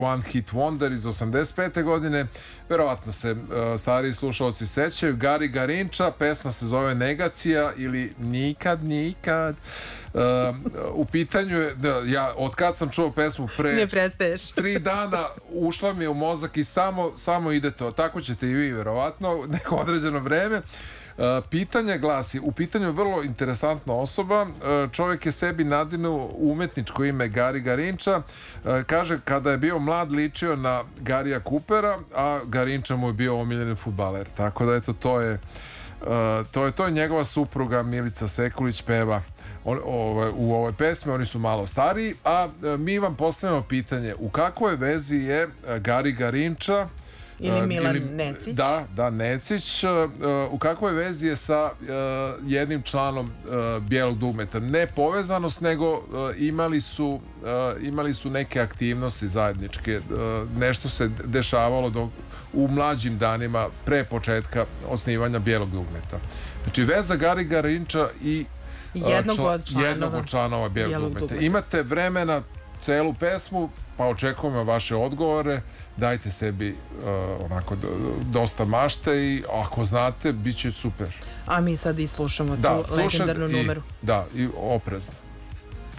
One Hit Wonder iz 85. godine. Verovatno se stariji slušalci sećaju. Gari Garinča, pesma se zove Negacija ili Nikad, nikad. U pitanju je, ja od kad sam čuo pesmu pre 3 dana, ušla mi je u mozak i samo ide to. Tako ćete i vi verovatno neko određeno vreme. Pitanje glasi, u pitanju je vrlo interesantna osoba, čovjek je sebi nadinuo umetničko ime Gari Garinča, kaže kada je bio mlad ličio na Garija Coopera, a Garinča mu je bio omiljeni fudbaler, tako da eto to je njegova supruga Milica Sekulić peva u ovoj pesmi, oni su malo stariji, a mi vam postavljamo pitanje, u kakvoj vezi je Gari Garinča ili Milan Necić. Da, Necić. U kakvoj vezi je sa jednim članom Bijelog dugmeta? Ne povezanost, nego imali su neke aktivnosti zajedničke. Nešto se dešavalo u mlađim danima pre početka osnivanja Bijelog dugmeta. Znači, veza Gari Garinča i jednog od članova Bijelog dugmeta. Imate vremena celu pesmu, pa očekujemo vaše odgovore, dajte sebi onako dosta mašte i ako znate, bit će super. A mi sad i slušamo tu legendarnu numeru. Da, i oprezno.